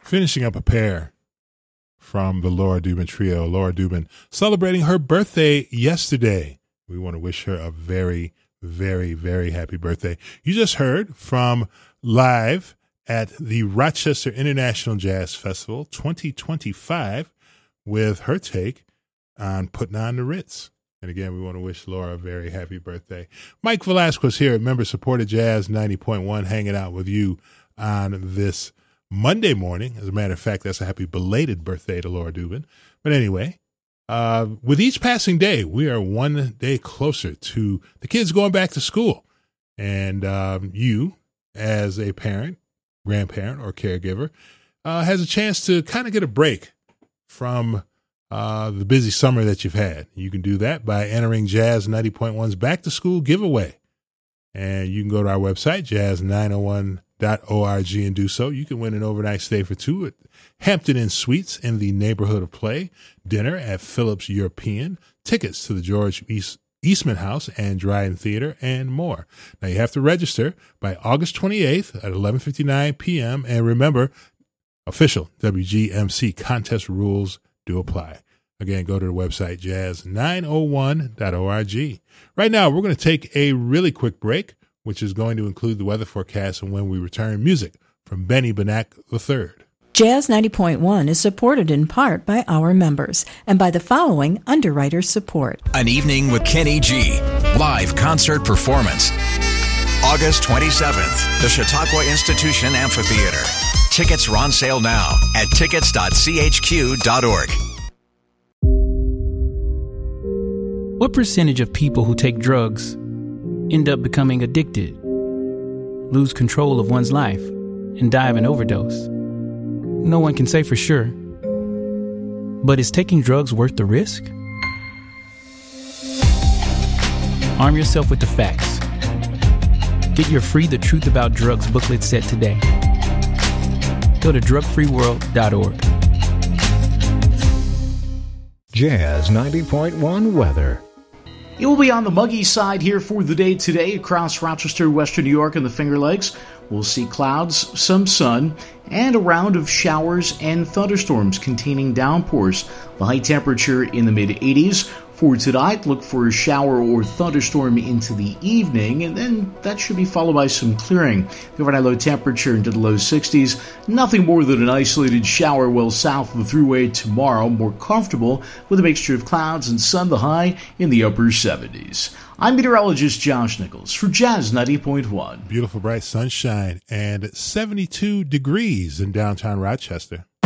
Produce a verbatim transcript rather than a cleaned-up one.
finishing up a pair from the Laura Dubin Trio. Laura Dubin celebrating her birthday yesterday. We want to wish her a very, very, very happy birthday. You just heard from live at the Rochester International Jazz Festival twenty twenty-five with her take on Putting on the Ritz. And again, we want to wish Laura a very happy birthday. Mike Velasquez here at Member Supported Jazz ninety point one, hanging out with you on this Monday morning. As a matter of fact, that's a happy belated birthday to Laura Dubin. But anyway, uh, with each passing day, we are one day closer to the kids going back to school. And um, you, as a parent, grandparent, or caregiver, uh, has a chance to kind of get a break from uh, the busy summer that you've had. You can do that by entering Jazz ninety point one's Back to School giveaway. And you can go to our website, jazz nine oh one dot org, and do so. You can win an overnight stay for two at Hampton Inn Suites in the neighborhood of play, dinner at Phillips European, tickets to the George East, Eastman House and Dryden Theater, and more. Now, you have to register by August twenty-eighth at eleven fifty-nine p.m. And remember, official W G M C contest rules do apply. Again, go to the website, jazz nine oh one dot org. Right now, we're going to take a really quick break, which is going to include the weather forecast, and when we return, music from Benny Benack the third. Jazz ninety point one is supported in part by our members and by the following underwriter support. An Evening with Kenny G. Live concert performance. August twenty-seventh, the Chautauqua Institution Amphitheater. Tickets are on sale now at tickets dot c h q dot org. What percentage of people who take drugs end up becoming addicted, lose control of one's life, and die of an overdose? No one can say for sure. But is taking drugs worth the risk? Arm yourself with the facts. Get your free The Truth About Drugs booklet set today. Go to drug free world dot org. Jazz ninety point one weather. It will be on the muggy side here for the day today across Rochester, Western New York, and the Finger Lakes. We'll see clouds, some sun, and a round of showers and thunderstorms containing downpours. The high temperature in the mid eighties. For tonight, look for a shower or thunderstorm into the evening, and then that should be followed by some clearing. The overnight low temperature into the low sixties. Nothing more than an isolated shower well south of the thruway tomorrow. More comfortable with a mixture of clouds and sun, the high in the upper seventies. I'm meteorologist Josh Nichols for Jazz ninety point one. Beautiful bright sunshine and seventy-two degrees in downtown Rochester.